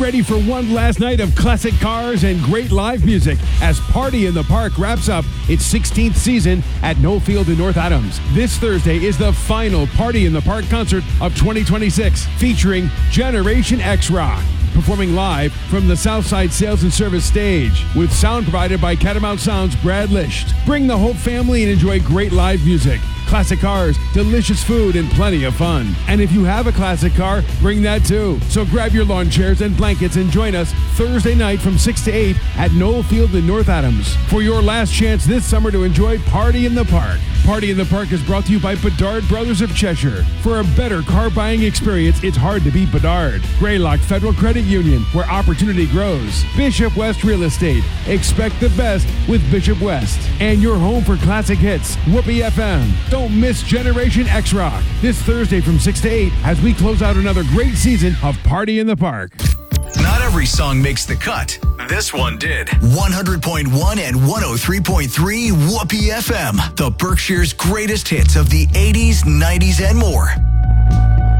ready for one last night of classic cars and great live music as Party in the Park wraps up its 16th season at Knoll Field in North Adams. This Thursday is the final Party in the Park concert of 2026, featuring Generation X Rock, performing live from the Southside Sales and Service stage, with sound provided by Catamount Sound's Brad Lisht. Bring the whole family and enjoy great live music, classic cars, delicious food, and plenty of fun. And if you have a classic car, bring that too. So grab your lawn chairs and blankets and join us Thursday night from 6 to 8 at Knoll Field in North Adams for your last chance this summer to enjoy Party in the Park. Party in the Park is brought to you by Bedard Brothers of Cheshire. For a better car buying experience, it's hard to beat Bedard. Greylock Federal Credit Union, where opportunity grows. Bishop West Real Estate. Expect the best with Bishop West. And your home for classic hits, Whoopee FM. Don't miss Generation X Rock this Thursday from 6 to 8 as we close out another great season of Party in the Park. Not every song makes the cut. This one did. 100.1 and 103.3 Whoopee FM. The Berkshire's greatest hits of the 80s, 90s, and more.